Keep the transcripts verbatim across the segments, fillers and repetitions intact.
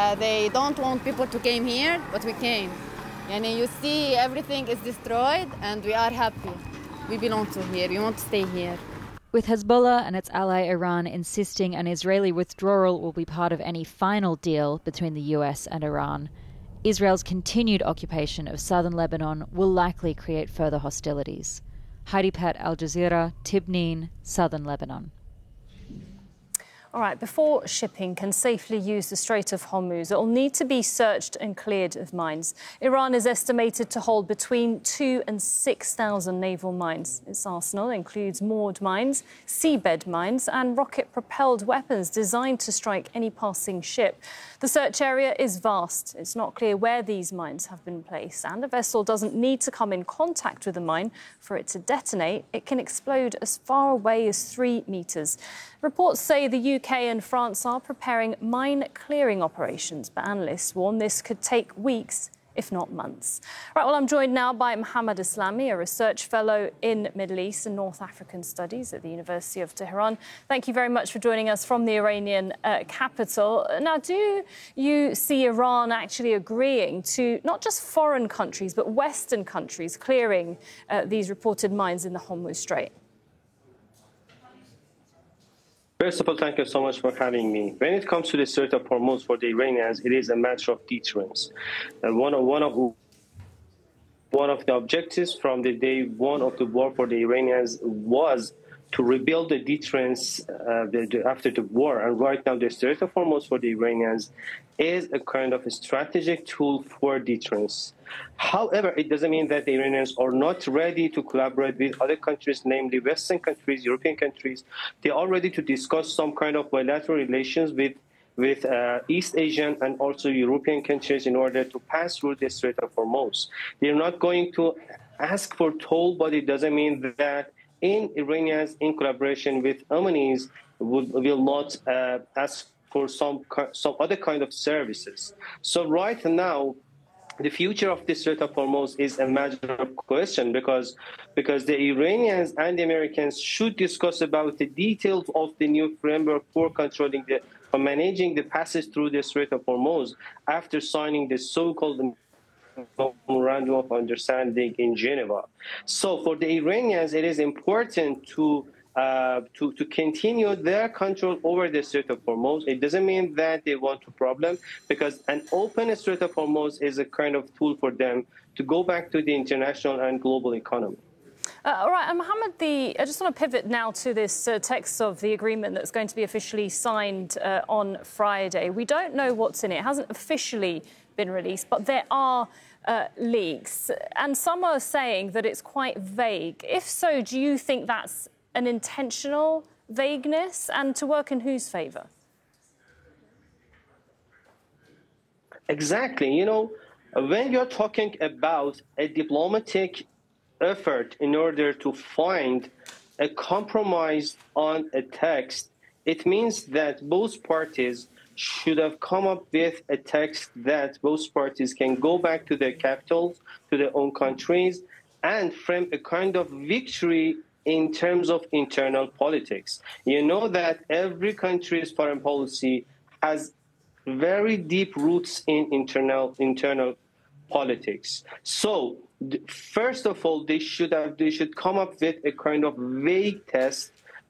uh, they don't want people to come here, but we came. And you see everything is destroyed and we are happy. We belong to here, we want to stay here. With Hezbollah and its ally Iran insisting an Israeli withdrawal will be part of any final deal between the U S and Iran, Israel's continued occupation of southern Lebanon will likely create further hostilities. Heidi Pett, Al Jazeera, Tibnin, southern Lebanon. All right, before shipping can safely use the Strait of Hormuz, it will need to be searched and cleared of mines. Iran is estimated to hold between two and six thousand naval mines. Its arsenal includes moored mines, seabed mines and rocket-propelled weapons designed to strike any passing ship. The search area is vast. It's not clear where these mines have been placed, and a vessel doesn't need to come in contact with a mine for it to detonate. It can explode as far away as three metres. Reports say the U K and France are preparing mine-clearing operations, but analysts warn this could take weeks, if not months. Right, well, I'm joined now by Mohammad Islami, a research fellow in Middle East and North African Studies at the University of Tehran. Thank you very much for joining us from the Iranian uh, capital. Now, do you see Iran actually agreeing to not just foreign countries, but Western countries clearing uh, these reported mines in the Hormuz Strait? First of all, thank you so much for having me. When it comes to the Strait of Hormuz for the Iranians, it is a matter of deterrence. And one of, one of, one of the objectives from the day one of the war for the Iranians was to rebuild the deterrence uh, the, the, after the war. And right now, the Strait of Hormuz for the Iranians is a kind of a strategic tool for deterrence. However, it doesn't mean that the Iranians are not ready to collaborate with other countries, namely Western countries, European countries. They are ready to discuss some kind of bilateral relations with, with uh, East Asian and also European countries in order to pass through the Strait of Hormuz. They're not going to ask for toll, but it doesn't mean that in Iranians, in collaboration with Omanis, would, will not uh, ask for some, some other kind of services. So right now, the future of the Strait of Hormuz is a matter of question because, because the Iranians and the Americans should discuss about the details of the new framework for controlling the, for managing the passage through the Strait of Hormuz after signing the so-called Memorandum of Understanding in Geneva. So for the Iranians, it is important to Uh, to, to continue their control over the Strait of Hormuz. It doesn't mean that they want a problem, because an open Strait of Hormuz is a kind of tool for them to go back to the international and global economy. Uh, all right, and Mohammed, the, I just want to pivot now to this uh, text of the agreement that's going to be officially signed uh, on Friday. We don't know what's in it. It hasn't officially been released, but there are uh, leaks. And some are saying that it's quite vague. If so, do you think that's an intentional vagueness, and to work in whose favour? Exactly. You know, when you're talking about a diplomatic effort in order to find a compromise on a text, it means that both parties should have come up with a text that both parties can go back to their capitals, to their own countries, and frame a kind of victory in terms of internal politics. You know that every country's foreign policy has very deep roots in internal internal politics. So, first of all, they should have they should come up with a kind of vague test.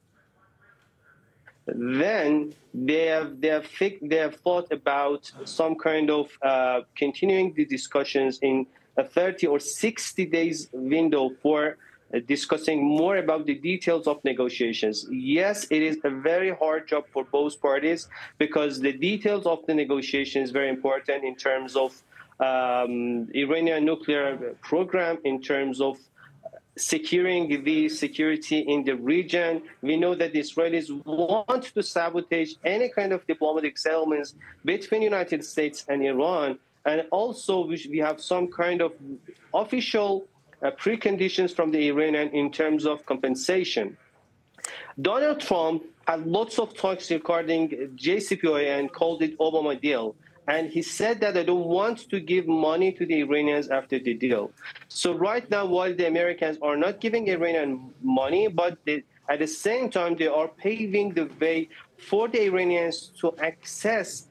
Then they have they have they have thought about some kind of uh, continuing the discussions in a thirty or sixty days window for discussing more about the details of negotiations. Yes, it is a very hard job for both parties because the details of the negotiation is very important in terms of um, Iranian nuclear program, in terms of securing the security in the region. We know that the Israelis want to sabotage any kind of diplomatic settlements between the United States and Iran. And also we have some kind of official Uh, preconditions from the Iranian in terms of compensation. Donald Trump had lots of talks regarding J C P O A and called it Obama deal. And he said that I don't want to give money to the Iranians after the deal. So right now, while the Americans are not giving Iranian money, but they, at the same time, they are paving the way for the Iranians to access